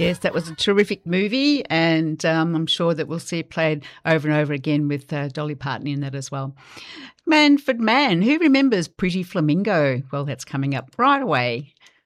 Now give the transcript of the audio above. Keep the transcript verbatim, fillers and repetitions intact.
Yes, that was a terrific movie, and um, I'm sure that we'll see it played over and over again with uh, Dolly Parton in that as well. Manfred Mann, who remembers Pretty Flamingo? Well, that's coming up right away.